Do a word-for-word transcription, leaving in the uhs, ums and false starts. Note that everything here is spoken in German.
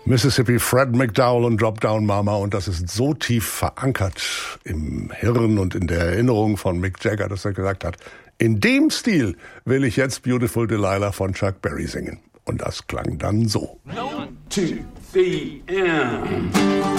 Mississippi, Fred McDowell und Drop Down Mama, und das ist so tief verankert im Hirn und in der Erinnerung von Mick Jagger, dass er gesagt hat, in dem Stil will ich jetzt Beautiful Delilah von Chuck Berry singen. Und das klang dann so. One, two, three, and...